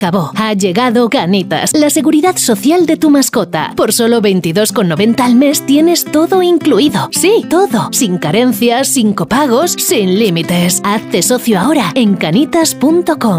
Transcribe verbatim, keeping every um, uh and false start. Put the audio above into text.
acabó. Ha llegado Canitas, la seguridad social de tu mascota. Por solo veintidós con noventa al mes tienes todo incluido. Sí, todo. Sin carencias, sin copagos, sin límites. Hazte socio ahora en canitas punto com.